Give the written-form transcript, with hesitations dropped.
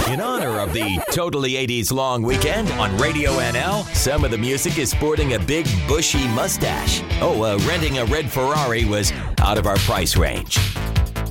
In honor of the Totally 80s long weekend on Radio NL, some of the music is sporting a big bushy mustache. Renting a red Ferrari was out of our price range.